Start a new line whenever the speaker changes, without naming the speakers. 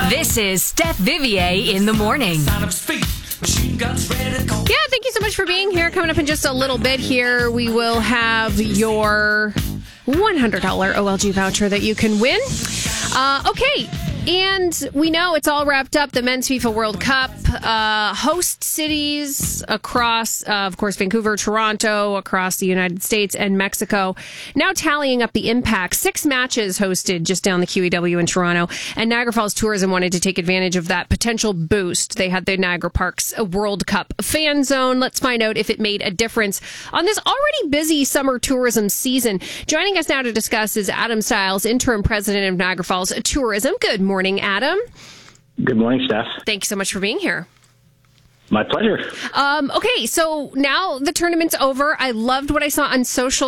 This is Steph Vivier in the morning.
Yeah, thank you so much for being here. Coming up in just a little bit here, we will have your $100 OLG voucher that you can win. Okay. And we know it's all wrapped up. The Men's FIFA World Cup host cities across, of course, Vancouver, Toronto, across the United States and Mexico. Now tallying up the impact. 6 matches hosted just down the QEW in Toronto. And Niagara Falls Tourism wanted to take advantage of that potential boost. They had the Niagara Parks World Cup fan zone. Let's find out if it made a difference on this already busy summer tourism season. Joining us now to discuss is Adam Stiles, interim president of Niagara Falls Tourism. Good morning, Adam.
Good morning, Steph.
Thank you so much for being here.
My pleasure.
Okay, so now the tournament's over. I loved what I saw on social